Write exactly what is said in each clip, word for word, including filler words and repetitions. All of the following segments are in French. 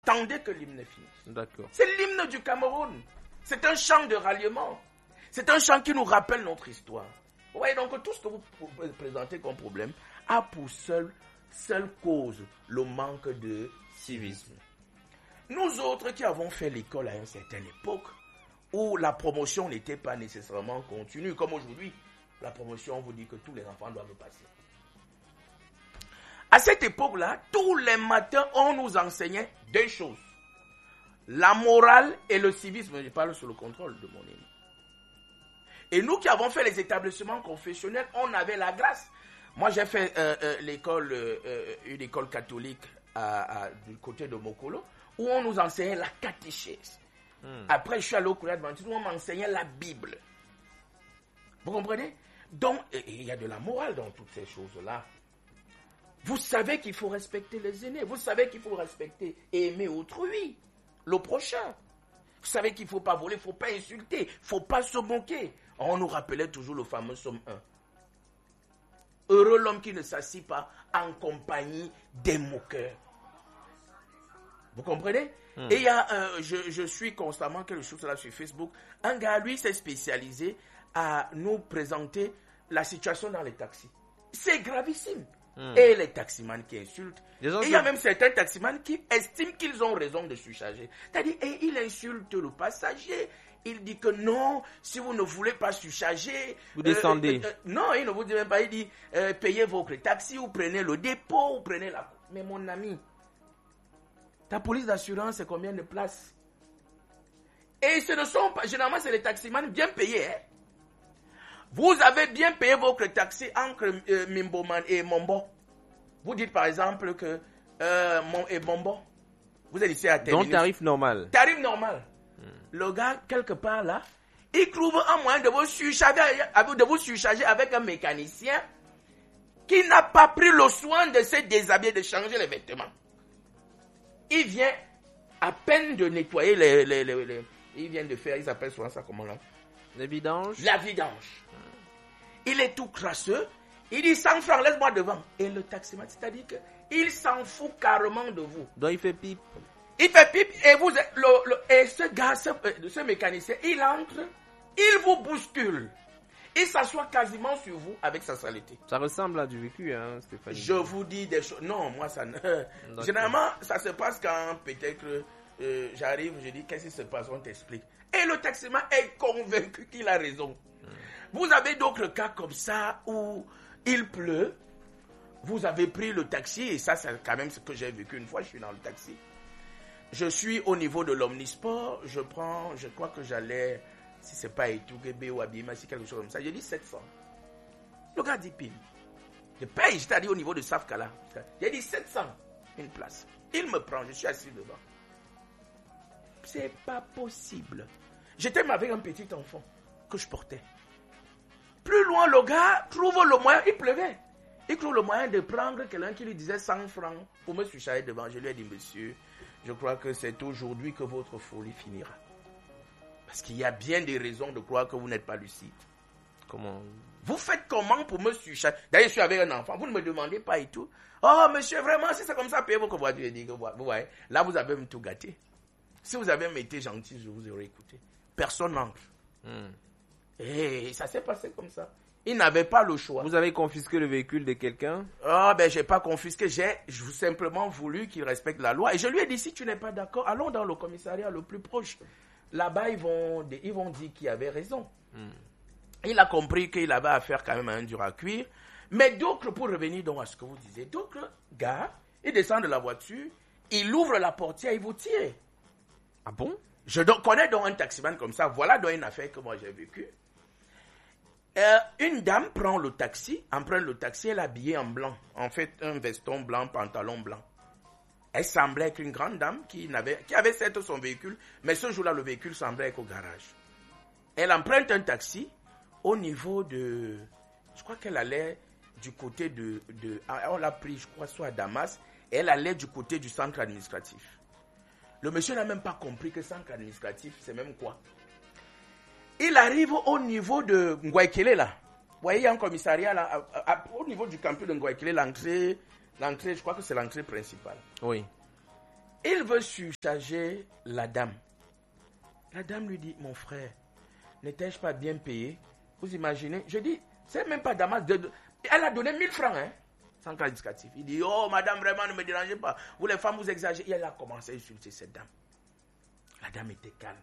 Tendez que l'hymne finisse. D'accord. C'est l'hymne du Cameroun. C'est un chant de ralliement. C'est un chant qui nous rappelle notre histoire. Vous voyez, donc tout ce que vous présentez comme problème a pour seule, seule cause le manque de civisme. Nous autres qui avons fait l'école à une certaine époque, où la promotion n'était pas nécessairement continue, comme aujourd'hui, la promotion vous dit que tous les enfants doivent passer. À cette époque-là, tous les matins, on nous enseignait deux choses. La morale et le civisme. Je parle sous le contrôle de mon ami. Et nous qui avons fait les établissements confessionnels, on avait la grâce. Moi, j'ai fait euh, euh, l'école, euh, une école catholique à, à, du côté de Mokolo, où on nous enseignait la catéchèse. Hmm. Après, je suis allé au collège adventiste où on m'enseignait la Bible. Vous comprenez? Donc, il y a de la morale dans toutes ces choses-là. Vous savez qu'il faut respecter les aînés. Vous savez qu'il faut respecter et aimer autrui, le prochain. Vous savez qu'il ne faut pas voler, il ne faut pas insulter, il ne faut pas se moquer. On nous rappelait toujours le fameux Somme un. Heureux l'homme qui ne s'assit pas en compagnie des moqueurs. Vous comprenez? Hmm. Et il y a, euh, je, je suis constamment quelque chose là sur Facebook. Un gars, lui, s'est spécialisé à nous présenter la situation dans les taxis. C'est gravissime. Hmm. Et les taximans qui insultent. Et il y a même certains taximans qui estiment qu'ils ont raison de surcharger. C'est-à-dire, et il insulte le passager. Il dit que non, si vous ne voulez pas surcharger... Vous descendez. Euh, euh, euh, non, il ne vous dit même pas. Il dit, euh, payez votre taxi ou prenez le dépôt ou prenez la... Mais mon ami, ta police d'assurance, c'est combien de places? Et ce ne sont pas... Généralement, c'est les taximans bien payés. Hein? Vous avez bien payé votre taxi entre euh, Mimboman et Mombo. Vous dites par exemple que euh, Mon et Mombo, vous êtes ici à terminer. Donc tarif normal. Tarif normal. Hmm. Le gars, quelque part là, il trouve un moyen de vous surcharger, de vous surcharger avec un mécanicien qui n'a pas pris le soin de se déshabiller, de changer les vêtements. Il vient à peine de nettoyer les... les, les, les il vient de faire, ils appellent souvent ça comment là? La vidange. La vidange. Il est tout crasseux. Il dit cent francs, laisse-moi devant. Et le taximan, c'est-à-dire qu'il s'en fout carrément de vous. Donc il fait pipe. Il fait pipe et vous, le, le, et ce gars, ce, ce mécanicien, il entre, il vous bouscule. Il s'assoit quasiment sur vous avec sa saleté. Ça ressemble à du vécu, hein, Stéphanie. Je vous dis des choses. Non, moi, ça ne. Généralement, ça se passe quand peut-être euh, j'arrive, je dis qu'est-ce qui se passe, on t'explique. Et le taximan est convaincu qu'il a raison. Hmm. Vous avez d'autres cas comme ça où il pleut, vous avez pris le taxi, et ça, c'est quand même ce que j'ai vécu une fois, je suis dans le taxi. Je suis au niveau de l'Omnisport, je prends, je crois que j'allais, si c'est pas Etougébé ou Abima, si quelque chose comme ça, j'ai dit sept cents. Le gars dit pile. Je paye, c'est-à-dire au niveau de Safkala. J'ai dit sept cents, une place. Il me prend, je suis assis devant. C'est pas possible. J'étais avec un petit enfant que je portais. Plus loin, le gars trouve le moyen, il pleuvait. Il trouve le moyen de prendre quelqu'un qui lui disait cent francs pour me surcharger devant. Je lui ai dit, monsieur, je crois que c'est aujourd'hui que votre folie finira. Parce qu'il y a bien des raisons de croire que vous n'êtes pas lucide. Comment? Vous faites comment pour me surcharger? D'ailleurs, je suis avec un enfant, vous ne me demandez pas et tout. Oh, monsieur, vraiment, si c'est comme ça, payez votre voiture. Je dis que vous voyez, là, vous avez tout gâté. Si vous avez été gentil, je vous aurais écouté. Personne n'entre. Hmm. Et ça s'est passé comme ça. Il n'avait pas le choix. Vous avez confisqué le véhicule de quelqu'un? Ah, ben, j'ai pas confisqué. J'ai simplement voulu qu'il respecte la loi. Et je lui ai dit, si tu n'es pas d'accord, allons dans le commissariat le plus proche. Là-bas, ils vont, ils vont dire qu'il avait raison. Hmm. Il a compris qu'il avait affaire quand même à un dur à cuire. Mais d'autres, pour revenir donc à ce que vous disiez, d'autres gars, ils descendent de la voiture, ils ouvrent la portière, ils vous tirent. Ah bon? Je connais donc un taximan comme ça. Voilà donc une affaire que moi j'ai vécue. Euh, une dame prend le taxi, emprunte le taxi, elle est habillée en blanc. En fait, un veston blanc, pantalon blanc. Elle semblait être une grande dame qui, n'avait, qui avait certes son véhicule, mais ce jour-là, le véhicule semblait être au garage. Elle emprunte un taxi au niveau de... Je crois qu'elle allait du côté de... de on l'a pris, je crois, soit à Damas, et elle allait du côté du centre administratif. Le monsieur n'a même pas compris que centre administratif, c'est même quoi. Il arrive au niveau de Ngouaikele, là. Vous voyez, il y a un commissariat, là, à, à, au niveau du campus de Ngouaikele, l'entrée, l'entrée, je crois que c'est l'entrée principale. Oui. Il veut surcharger la dame. La dame lui dit, mon frère, n'étais-je pas bien payé? Vous imaginez? Je dis, c'est même pas Damas. De, de, elle a donné mille francs, hein, sans qualificatif. Il dit, oh madame, vraiment, ne me dérangez pas. Vous les femmes, vous exagérez. Et elle a commencé à insulter cette dame. La dame était calme.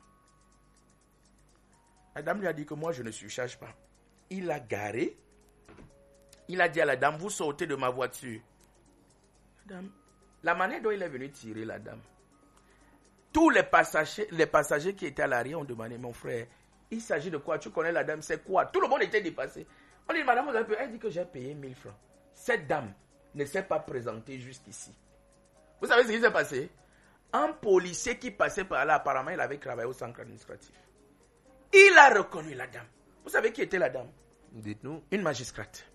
La dame lui a dit que moi, je ne surcharge pas. Il a garé. Il a dit à la dame, vous sortez de ma voiture. La dame, la manière dont il est venu tirer la dame. Tous les passagers, les passagers qui étaient à l'arrière ont demandé, mon frère, il s'agit de quoi? Tu connais la dame, c'est quoi? Tout le monde était dépassé. On dit, madame, vous avez payé? Elle dit que j'ai payé mille francs. Cette dame ne s'est pas présentée jusqu'ici. Vous savez ce qui s'est passé? Un policier qui passait par là, apparemment, il avait travaillé au centre administratif. Il a reconnu la dame. Vous savez qui était la dame? Dites-nous. Une magistrate.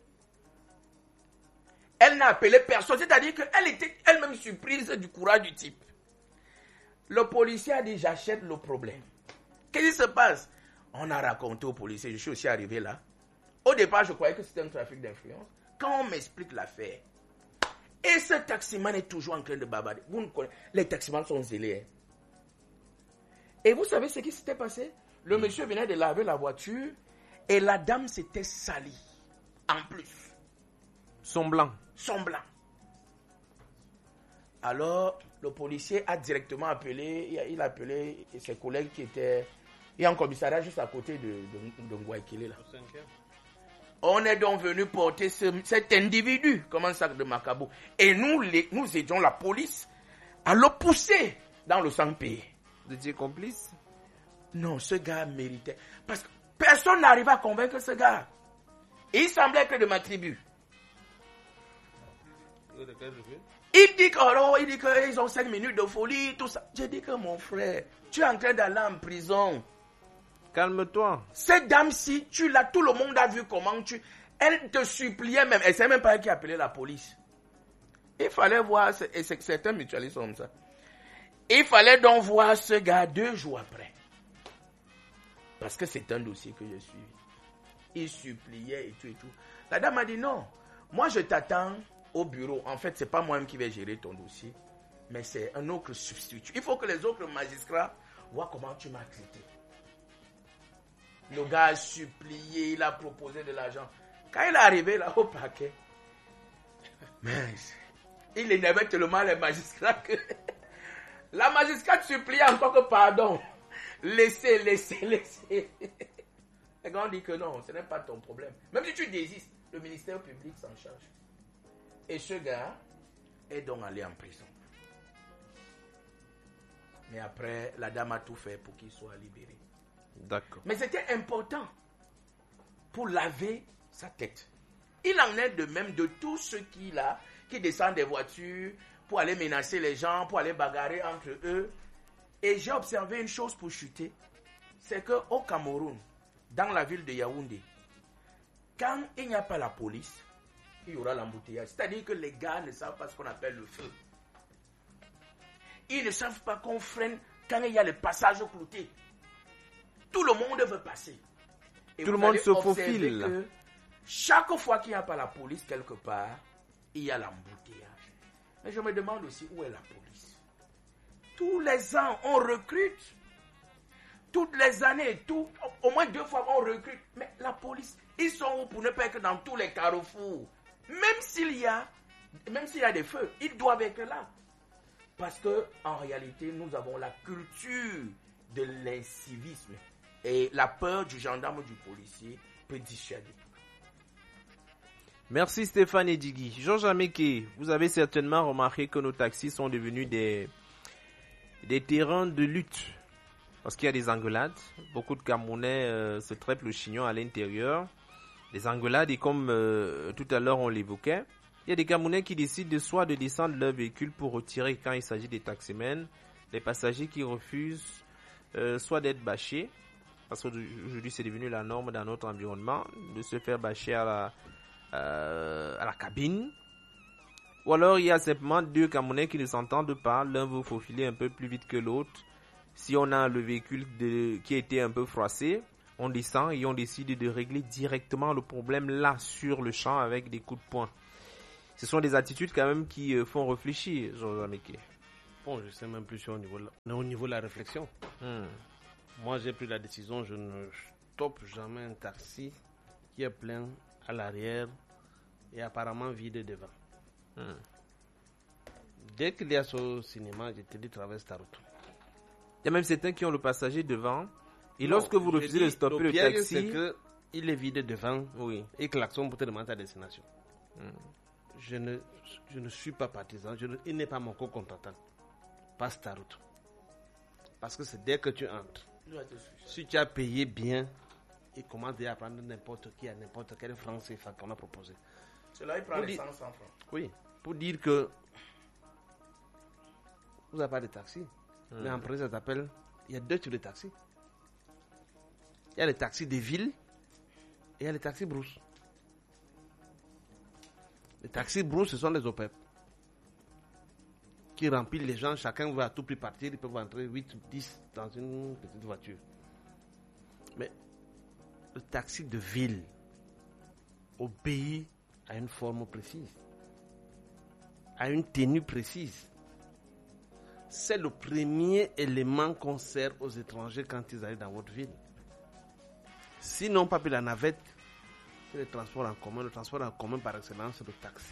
Elle n'a appelé personne, c'est-à-dire qu'elle était elle-même surprise du courage du type. Le policier a dit, j'achète le problème. Qu'est-ce qui se passe? On a raconté au policier, je suis aussi arrivé là. Au départ, je croyais que c'était un trafic d'influence. Quand on m'explique l'affaire, et ce taximan est toujours en train de bavarder. Vous ne connaissez, les taximans sont zélés. Hein. Et vous savez ce qui s'était passé? Le mmh. monsieur venait de laver la voiture et la dame s'était salie. En plus. Son blanc. Son blanc. Alors, le policier a directement appelé, il a appelé ses collègues qui étaient... Il y a un commissariat juste à côté de, de, de Ngouaikele, là. On est donc venu porter ce, cet individu comme un sac de macabo. Et nous, les, nous aidions la police à le pousser dans le sang payé. Vous étiez complice? Non, ce gars méritait. Parce que personne n'arrivait à convaincre ce gars. Et il semblait être de ma tribu. Il dit que, oh, il dit qu'ils ont cinq minutes de folie, tout ça. J'ai dit que mon frère, tu es en train d'aller en prison. Calme-toi. Cette dame-ci, tu l'as, tout le monde a vu comment tu... Elle te suppliait même, elle ne sait même pas qui appelait la police. Il fallait voir, et certains mutualistes comme ça. Il fallait donc voir ce gars deux jours après. Parce que c'est un dossier que je suis. Il suppliait et tout et tout. La dame a dit non, moi je t'attends au bureau. En fait, ce n'est pas moi-même qui vais gérer ton dossier, mais c'est un autre substitut. Il faut que les autres magistrats voient comment tu m'as traité. Le gars a supplié, il a proposé de l'argent. Quand il est arrivé là au paquet, mais il énervait tellement les magistrats que la magistrate suppliait encore que pardon. Laissez, laissez, laissez. Et quand on dit que non, ce n'est pas ton problème. Même si tu désistes, le ministère public s'en charge. Et ce gars est donc allé en prison. Mais après, la dame a tout fait pour qu'il soit libéré. D'accord. Mais c'était important pour laver sa tête. Il en est de même de tous ceux qui, là, qui descendent des voitures pour aller menacer les gens, pour aller bagarrer entre eux. Et j'ai observé une chose pour chuter, c'est qu'au Cameroun, dans la ville de Yaoundé, quand il n'y a pas la police, il y aura l'embouteillage. C'est-à-dire que les gars ne savent pas ce qu'on appelle le feu. Ils ne savent pas qu'on freine quand il y a le passage clouté. Tout le monde veut passer. Et tout le monde se faufile. Que chaque fois qu'il n'y a pas la police quelque part, il y a l'embouteillage. Mais je me demande aussi où est la police. Tous les ans, on recrute. Toutes les années, tout, au moins deux fois, on recrute. Mais la police, ils sont où pour ne pas être dans tous les carrefours? Même s'il y a, même s'il y a des feux, ils doivent être là. Parce que, en réalité, nous avons la culture de l'incivisme. Et la peur du gendarme ou du policier peut dissuader. Merci Stéphane Edjigui. Georges Ameke, vous avez certainement remarqué que nos taxis sont devenus des, des terrains de lutte. Parce qu'il y a des engueulades. Beaucoup de Camerounais euh, se trèpent le chignon à l'intérieur. Des engueulades et comme euh, tout à l'heure on l'évoquait, il y a des Camerounais qui décident de soit de descendre leur véhicule pour retirer quand il s'agit des taximens, les passagers qui refusent euh, soit d'être bâchés, parce qu'aujourd'hui c'est devenu la norme dans notre environnement, de se faire bâcher à la, euh, à la cabine. Ou alors il y a simplement deux Camerounais qui ne s'entendent pas, l'un veut faufiler un peu plus vite que l'autre. Si on a le véhicule de, qui a été un peu froissé, on descend et on décide de régler directement le problème là sur le champ avec des coups de poing. Ce sont des attitudes quand même qui euh, font réfléchir, Georges Ameke. fond, je ne sais même plus si au niveau, de, au niveau de la réflexion. Hmm. Moi, j'ai pris la décision, je ne stoppe jamais un taxi qui est plein à l'arrière et apparemment vide devant. Hmm. Dès qu'il y a ce cinéma, je te dis, traverse ta route. Il y a même certains qui ont le passager devant. Et Non, lorsque vous je refusez dis, de stopper le, piège, taxi, c'est que il est vide devant, oui. et klaxon pour te demander ta destination. Hmm. Je, ne, je ne suis pas partisan, je ne, il n'est pas mon co-contractant. Passe ta route. Parce que c'est dès que tu entres. Si tu as payé bien, il commence déjà à prendre n'importe qui à n'importe quel franc C F A qu'on a proposé. C'est là il prend Pour les dire- cent francs. Oui, pour dire que vous n'avez pas de taxi. Mais en principe, ça s'appelle, il y a deux types de taxis. Il y a les taxis de ville et il y a les taxis brousse. Les taxis brousse, ce sont les O P E P qui remplissent les gens. Chacun veut à tout prix partir. Ils peuvent entrer huit ou dix dans une petite voiture. Mais le taxi de ville obéit à une forme précise, à une tenue précise. C'est le premier élément qu'on sert aux étrangers quand ils arrivent dans votre ville. S'ils n'ont pas pris la navette, c'est le transport en commun. Le transport en commun par excellence, c'est le taxi.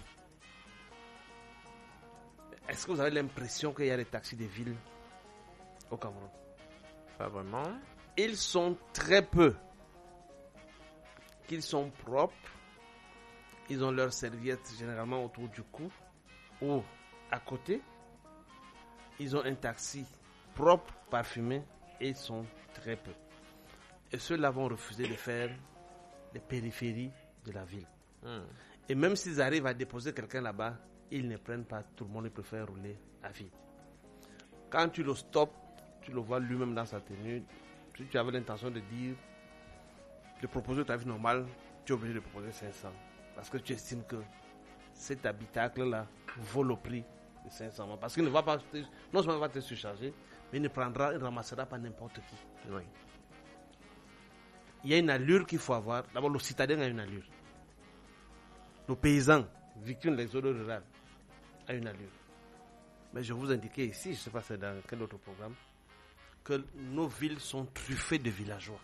Est-ce que vous avez l'impression qu'il y a des taxis de ville au Cameroun? Pas vraiment. Ils sont très peu. Qu'ils sont propres. Ils ont leurs serviettes généralement autour du cou ou à côté. Ils ont un taxi propre, parfumé, et ils sont très peu. Et ceux-là vont refuser de faire les périphéries de la ville. Hmm. Et même s'ils arrivent à déposer quelqu'un là-bas, ils ne prennent pas tout le monde, ils préfèrent rouler à vide. Quand tu le stoppes, tu le vois lui-même dans sa tenue. Si tu avais l'intention de dire, de proposer ta vie normale, tu es obligé de proposer cinq cents. Parce que tu estimes que cet habitacle-là vaut le prix de cinq cents. Parce qu'il ne va pas, te- non seulement il va te surcharger, mais il ne prendra, il ne ramassera pas n'importe qui. Oui. Il y a une allure qu'il faut avoir. D'abord, le citadin a une allure. Le paysan, victime de l'exode rural, a une allure. Mais je vous indiquais ici, je ne sais pas c'est dans quel autre programme, que nos villes sont truffées de villageois.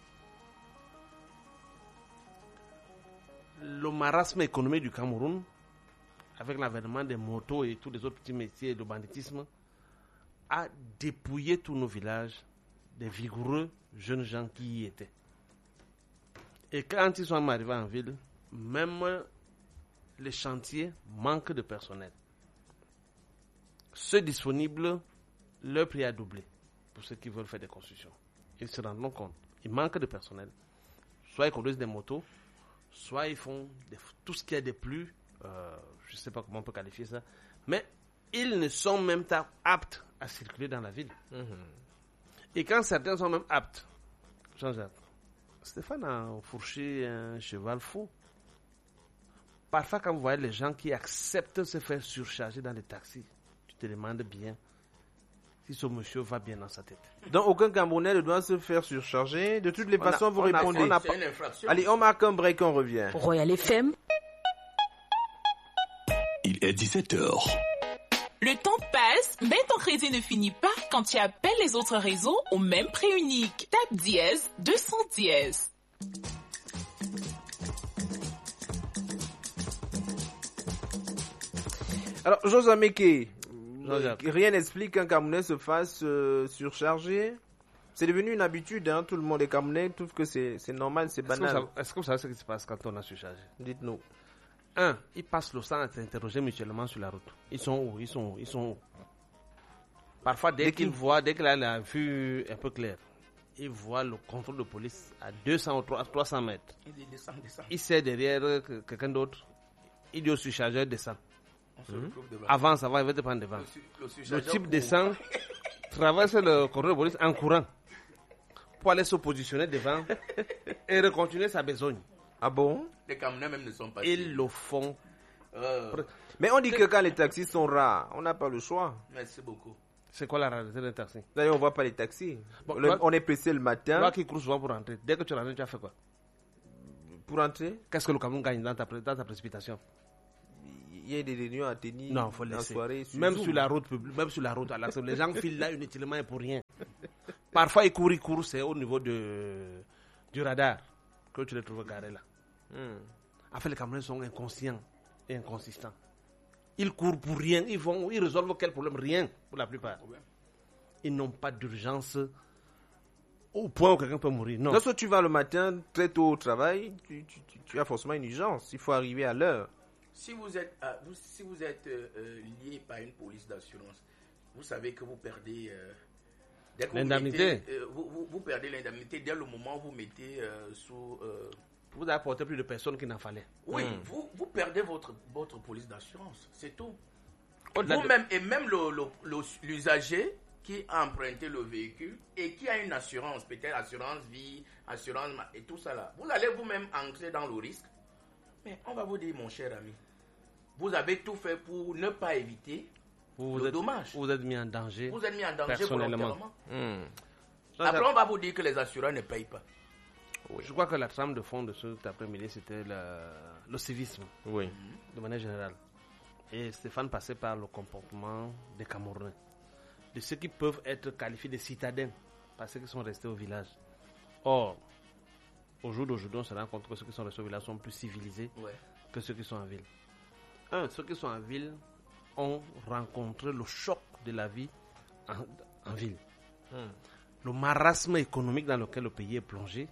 Le marasme économique du Cameroun, avec l'avènement des motos et tous les autres petits métiers et le banditisme, a dépouillé tous nos villages des vigoureux jeunes gens qui y étaient. Et quand ils sont arrivés en ville, même les chantiers manquent de personnel. Ceux disponibles, leur prix a doublé pour ceux qui veulent faire des constructions. Ils se rendent compte. Il manque de personnel. Soit ils conduisent des motos, soit ils font des- tout ce qu'il y a de plus, euh, je ne sais pas comment on peut qualifier ça, mais ils ne sont même pas aptes à circuler dans la ville. Mhm. Et quand certains sont même aptes, Jean-Jacques, Stéphane a fourché un cheval fou. Parfois, quand vous voyez les gens qui acceptent de se faire surcharger dans les taxis, tu te demandes bien si ce monsieur va bien dans sa tête. Donc aucun Camerounais ne doit se faire surcharger. De toutes les On a- façons, vous on a- répondez. on a C'est une infraction. Allez, on marque un break, on revient. Royal F M. Il est dix-sept heures. Le temps passe, mais ton crédit ne finit pas quand tu appelles les autres réseaux au même prix unique. Tape dièse deux cents dièse. Alors, José Meke, Jean-Jacques. rien n'explique qu'un Camerounais se fasse euh, surcharger. C'est devenu une habitude, hein. Tout le monde est Camerounais, trouve que c'est c'est normal, c'est Est-ce que, vous banal. savez, est-ce que vous savez ce qui se passe quand on a surchargé? Dites-nous. Un, ils passent le temps à s'interroger mutuellement sur la route. Ils sont où? Ils sont où? Ils sont où? Parfois, dès Dès qu'ils qu'ils- voient, dès qu'il a la vue un peu claire, ils voient le contrôle de police à deux cents ou trois cents mètres. Il dit descend, descend. Il sait derrière que- quelqu'un d'autre. Il dit au surchargeur descend. On se retrouve devant. Avance, avant, il va te prendre devant. Le su- le Le surchargeur type court. descend, traverse le contrôle de police en courant pour aller se positionner devant et recontinuer sa besogne. Ah bon? Les Camerounais même ne sont pas Ils le font. Euh, Mais on dit que quand les taxis sont rares, on n'a pas le choix. Merci beaucoup. C'est quoi la rareté d'un taxi? D'ailleurs, on voit pas les taxis. Bon, Le- toi- on est pressé le matin Toi qui cours souvent pour rentrer, dès que tu rentres, tu as fait quoi? pour entrer. Qu'est-ce que le Cameroun gagne dans ta, pré- dans ta précipitation? il y ait des réunions à tenir Non, faut en laisser. soirée. Sur Même Zoom. sur la route publique, même sur la route à l'accès, les gens filent là inutilement et pour rien. Parfois, ils courent, ils courent, c'est au niveau de, du radar que tu les trouves garés là. Hmm. En fait, les Camerounais sont inconscients et inconsistants. Ils courent pour rien, ils vont, ils résolvent quel problème? Rien, pour la plupart. Ils n'ont pas d'urgence au point où quelqu'un peut mourir. Non. Lorsque tu vas le matin très tôt au travail, tu, tu, tu, tu as forcément une urgence. Il faut arriver à l'heure. Si vous êtes, euh, vous, si vous êtes euh, euh, lié par une police d'assurance, vous savez que vous perdez euh, dès que vous l'indemnité. mettez, euh, vous, vous, vous perdez l'indemnité dès le moment où vous mettez euh, sous. Euh, Vous apportez plus de personnes qu'il n'en fallait. oui, Hmm. vous, vous perdez votre, votre police d'assurance, c'est tout. Au-delà de- Vous-même, et même le- le- le- l'usager qui a emprunté le véhicule et qui a une assurance, peut-être assurance vie, assurance ma- et tout ça là, vous allez vous-même entrer dans le risque. Mais on va vous dire, mon cher ami, vous avez tout fait pour ne pas éviter Vous le êtes, dommage. vous êtes mis en danger. Vous êtes mis en danger Personnellement. volontairement. Hmm. Après, on va vous dire que les assureurs ne payent pas. Je crois que la trame de fond de cet après-midi, c'était le, le civisme, Oui. de manière générale. Et Stéphane passait par le comportement des Camerounais, de ceux qui peuvent être qualifiés de citadins, parce qu'ils sont restés au village. Or, au jour d'aujourd'hui, on se rend compte que ceux qui sont restés au village sont plus civilisés Ouais. que ceux qui sont en ville. Un, ceux qui sont en ville ont rencontré le choc de la vie en, en ville. Hmm. Le marasme économique dans lequel le pays est plongé,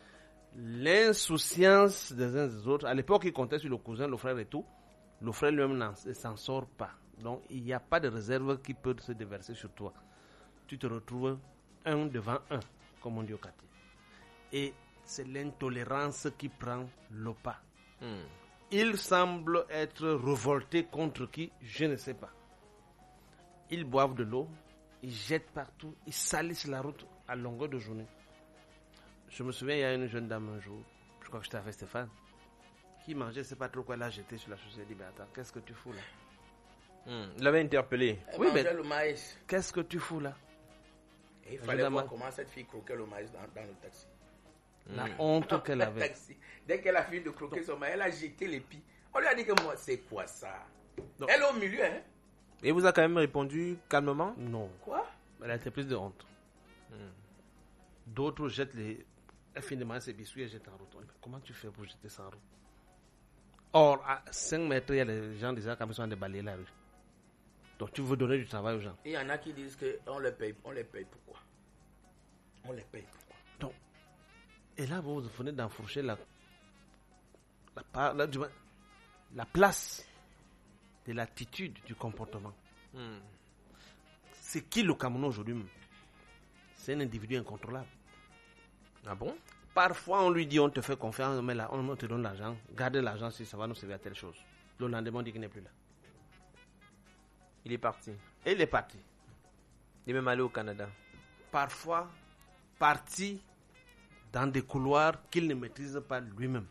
l'insouciance des uns des autres. À l'époque, ils comptaient sur le cousin, le frère et tout. Le frère lui-même n'en- ne s'en sort pas. Donc, il n'y a pas de réserve qui peut se déverser sur toi. Tu te retrouves un devant un, comme on dit au quartier. Et c'est l'intolérance qui prend le pas. Hmm. Il semble être révolté contre qui, je ne sais pas. Ils boivent de l'eau, ils jettent partout, ils salissent la route à longueur de journée. Je me souviens, il y a une jeune dame un jour, je crois que j'étais avec Stéphane, qui mangeait, je ne sais pas trop quoi, elle a jeté sur la chaussée. Elle dit, mais attends, qu'est-ce que tu fous là? Hmm. Il l'avait interpellé. Elle Oui, mangeait mais- le maïs. Qu'est-ce que tu fous là? Et il Je fallait voir demande- comment cette fille croquait le maïs dans, dans le taxi. La honte qu'elle Le avait. taxi. Dès qu'elle a fini de croquer son maïs, elle a jeté les pieds. On lui a dit que moi, c'est quoi ça? Donc- Elle est au milieu, hein? Et vous a quand même répondu calmement. Non, Quoi? elle a été prise de honte. D'autres jettent les... Elle finit de manger ses biscuits et jette en route. Mais comment tu fais pour jeter ça en route? Or, à cinq mètres, il y a des gens déjà qui sont débalayer la rue. Donc tu veux donner du travail aux gens. Il y en a qui disent qu'on les paye. On les paye pourquoi? On les paye pourquoi? Donc, et là, vous venez d'enfourcher la, la, part- la, du moins, la place de l'attitude du comportement. Hmm. C'est qui le Cameroun aujourd'hui? C'est un individu incontrôlable. Ah bon? Parfois, on lui dit, on te fait confiance, mais là, on te donne l'argent. Gardez l'argent si ça va nous servir à telle chose. Le lendemain, on dit qu'il n'est plus là. Il est parti. Et il est parti. Il est même allé au Canada. Parfois, parti dans des couloirs qu'il ne maîtrise pas lui-même.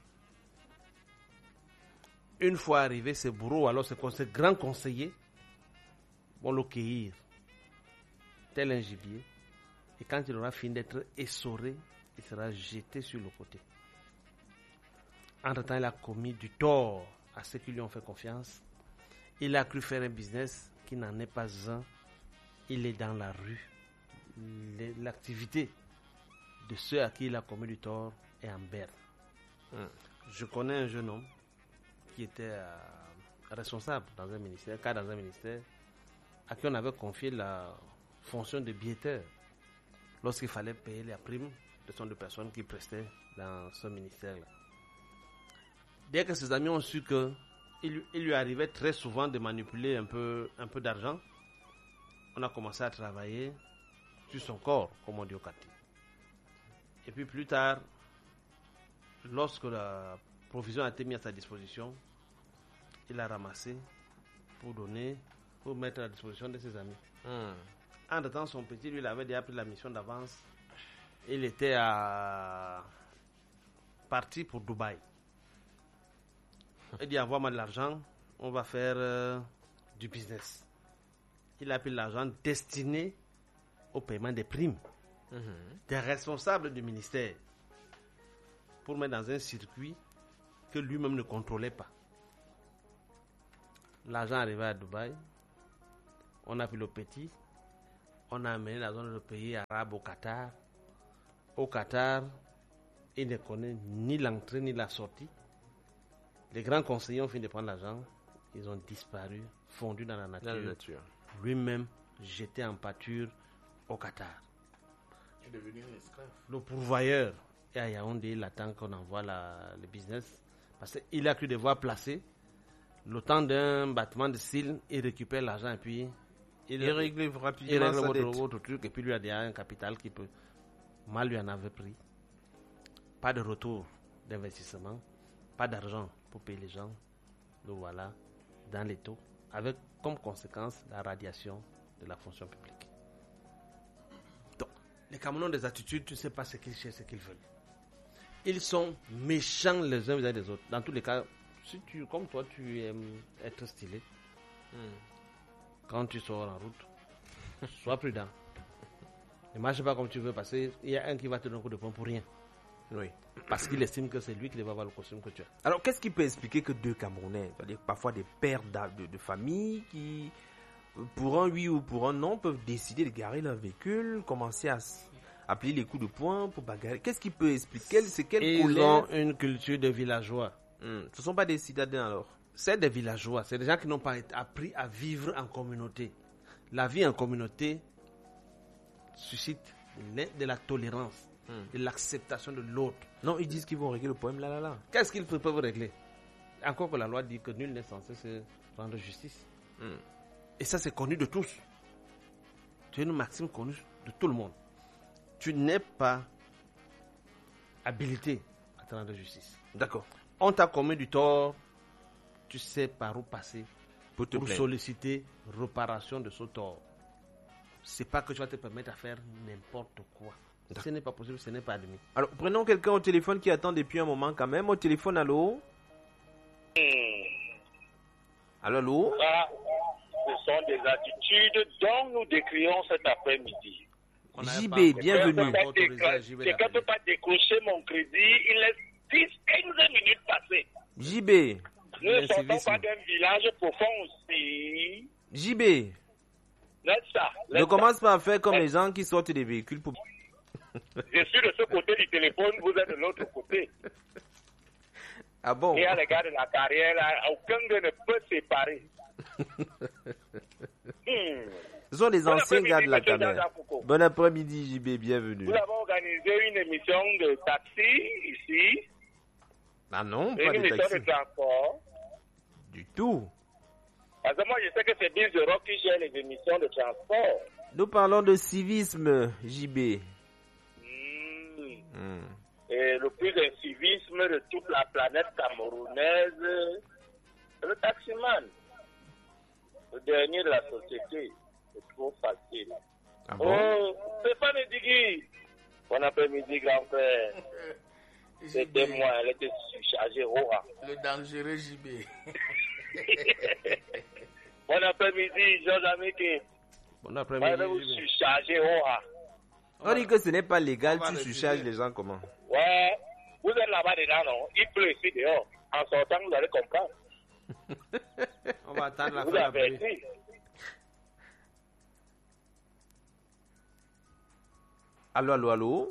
Une fois arrivé, ses bourreaux, alors ses conseils, grands conseillers, vont le cueillir, tel un gibier. Et quand il aura fini d'être essoré, il sera jeté sur le côté. Entre-temps, il a commis du tort à ceux qui lui ont fait confiance. Il a cru faire un business qui n'en est pas un. Il est dans la rue. Les- L'activité de ceux à qui il a commis du tort est en berne. Hmm. Je connais un jeune homme qui était euh, responsable dans un ministère, cadre dans un ministère, à qui on avait confié la fonction de biaiteur lorsqu'il fallait payer la prime de son de personnes qui prestaient dans ce ministère-là. Dès que ses amis ont su que il, lui- il lui arrivait très souvent de manipuler un peu, un peu d'argent, on a commencé à travailler sur son corps, comme on dit au quartier. Et puis plus tard, lorsque la provision a été mise à sa disposition, il a ramassé pour donner, pour mettre à la disposition de ses amis. Hmm. Entre-temps, son petit, lui, il avait déjà pris la mission d'avance. Il était à... parti pour Dubaï. Il dit, envoie-moi de l'argent, on va faire euh, du business. Il a pris l'argent destiné au paiement des primes des responsables du ministère pour mettre dans un circuit que lui-même ne contrôlait pas. L'argent arrivait à Dubaï. On a pris le petit. On a amené dans un autre pays arabe au Qatar. Au Qatar, il ne connaît ni l'entrée ni la sortie. Les grands conseillers ont fini de prendre l'argent. Ils ont disparu, fondus dans la nature. Dans la nature. Lui-même jeté en pâture au Qatar. Il est devenu un esclave. Le pourvoyeur est à Yaoundé, il attend qu'on envoie la, le business. Parce qu'il a cru devoir placer. Le temps d'un battement de cils, il récupère l'argent et puis il, Il règle rapidement il règle sa votre, dette. votre truc et puis lui a déjà un capital qui peut. Mal lui en avait pris. Pas de retour d'investissement, pas d'argent pour payer les gens. Donc voilà, dans les taux, avec comme conséquence la radiation de la fonction publique. Donc, les Camerounais ont des attitudes, tu ne sais pas ce qu'ils cherchent, ce qu'ils veulent. Ils sont méchants les uns vis-à-vis des autres. Dans tous les cas, si tu, comme toi, tu aimes être stylé, Hmm. quand tu sors en route, sois prudent. Ne marche pas comme tu veux parce qu'il y a un qui va te donner un coup de poing pour rien. Oui. Parce qu'il estime que c'est lui qui va avoir le costume que tu as. Alors, qu'est-ce qui peut expliquer que deux Camerounais, c'est-à-dire parfois des pères d'a- de, de famille qui, pour un oui ou pour un non, peuvent décider de garer leur véhicule, commencer à s- appeler les coups de poing pour bagarrer. Qu'est-ce qui peut expliquer quelle, c'est quelle Ils colère ont une culture de villageois. Hmm. Ce ne sont pas des citadins alors. C'est des villageois, c'est des gens qui n'ont pas été appris à vivre en communauté. La vie en communauté suscite de, de la tolérance, Hmm. de l'acceptation de l'autre. Non, ils disent qu'ils vont régler le problème là, là, là. Qu'est-ce qu'ils peuvent régler? Encore que la loi dit que nul n'est censé se rendre justice. Hmm. Et ça, c'est connu de tous. C'est une maxime connue de tout le monde. Tu n'es pas habilité à te rendre justice. D'accord. On t'a commis du tort, tu sais par où passer Pour te pour plaindre. solliciter réparation de ce tort. C'est pas que tu vas te permettre à faire n'importe quoi. Ce n'est pas possible, ce n'est pas admis. Alors, prenons quelqu'un au téléphone qui attend depuis un moment quand même. Au téléphone, allô? Allô, allô? Ça, ce sont des attitudes dont nous décrions cet après-midi. On n'avait J B, pas- bienvenue. on n'a pas autorisé à J B Quelqu'un ne peut d'appeler. pas décrocher mon crédit, il laisse dix quinze minutes passer. J B, Nous ne sortons L'incivisme. pas d'un village profond aussi. J B, N'est-ce pas? ne N'est-ce pas? commence pas à faire comme les gens qui sortent des véhicules pour... Je suis de ce côté du téléphone, vous êtes de l'autre côté. Ah bon? Et à l'égard de la carrière, là, aucun d'eux ne peut séparer. Hmm. Ce sont les Bon anciens après-midi, gars de la monsieur caméra. Jean-Jacques Foucault. Bon après-midi, J B, bienvenue. Nous avons organisé une émission de taxi ici, Ah non, et pas une de émission taxi. de transport. Du tout. Parce que moi, je sais que c'est Bill The Rock qui gère les émissions de transport. Nous parlons de civisme, J B. Hmm. Hmm. Et le plus incivisme de toute la planète camerounaise, c'est le taximan. Le dernier de la société. C'est trop facile. Ah bon? Oh, Stéphane Digui. Bon après-midi, grand frère. C'était moi, elle était surchargée. Oh, ah. Le dangereux J B. Bon après-midi, Georges Ameke. Bon Elle après-midi. vous J B. surchargée. Oh, ah. On dit que ce n'est pas légal, on va tu refuser. surcharges les gens comment? Ouais, vous êtes là-bas dedans, non? Il pleut ici dehors. En sortant, vous allez comprendre. On va attendre la Vous fin de la pluie. avertis. Allô, allô, allô?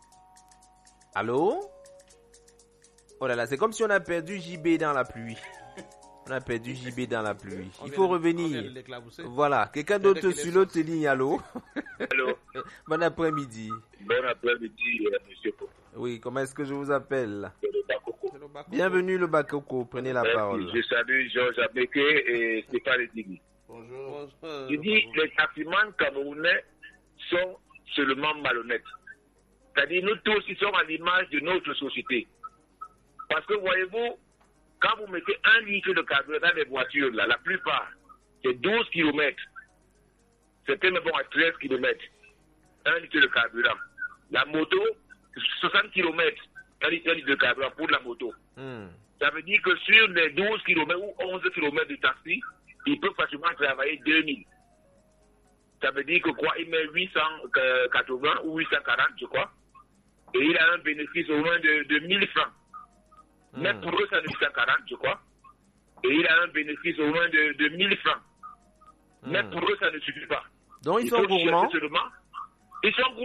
Allô? Oh là là, c'est comme si on a perdu J B dans la pluie. On a perdu J B dans la pluie. On Il vient faut de- on vient de revenir. l'éclabousser. Voilà, quelqu'un Dès d'autre qu'il est sur l'autre ligne, allô? Allô, Bon après-midi. bon après-midi, euh, monsieur Popo. Oui, comment est-ce que je vous appelle? de Bakoko. C'est le Bakoko. Bienvenue le Bakoko, prenez la parole. Je salue Georges Ameke et Stéphane Digui. Bonjour, Je dis les taximans camerounais sont seulement malhonnêtes. C'est-à-dire, nous tous, ils sont à l'image de notre société. Parce que, voyez-vous, quand vous mettez un litre de carburant dans les voitures, là, la plupart, c'est douze kilomètres. Certains vont à treize kilomètres. Un litre de carburant. La moto, soixante kilomètres. Un litre, un litre de carburant pour la moto. Hmm. Ça veut dire que sur les douze kilomètres ou onze kilomètres de taxi, il peut facilement travailler deux mille. Ça veut dire que quoi, il met huit cent quatre-vingts ou huit cent quarante, je crois. Et il a un bénéfice au moins de, de mille francs. Hmm. Même pour eux, c'est huit cent quarante, je crois. et il a un bénéfice au moins de, de mille francs. Mais Hmm. pour eux, ça ne suffit pas. Donc ils Il sont faut chercher gourmands. seulement. Ils sont